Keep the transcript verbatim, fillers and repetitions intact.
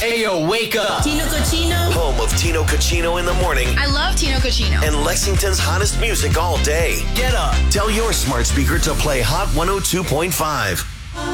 Ayo, wake up. Tino Cochino. Home of Tino Cochino in the morning. I love Tino Cochino. And Lexington's hottest music all day. Get up. Tell your smart speaker to play Hot one oh two point five.